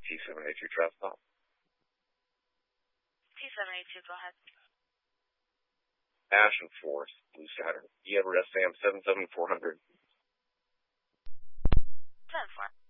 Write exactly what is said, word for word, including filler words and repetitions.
T seven eight two traffic stop. T seven eight two, go ahead. Ashen Forest, Blue Saturn. You have arrest Sam seven seven four hundred. seven four.